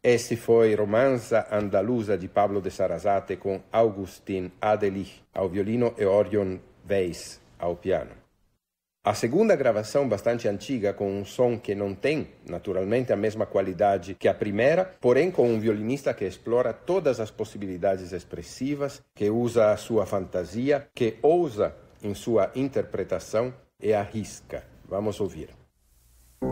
Esse foi Romanza Andalusa de Pablo de Sarasate com Augustin Adelich ao violino e Orion Weiss ao piano. A segunda gravação, bastante antiga, com um som que não tem, naturalmente, a mesma qualidade que a primeira, porém com um violinista que explora todas as possibilidades expressivas, que usa a sua fantasia, que ousa em sua interpretação e arrisca. Vamos ouvir.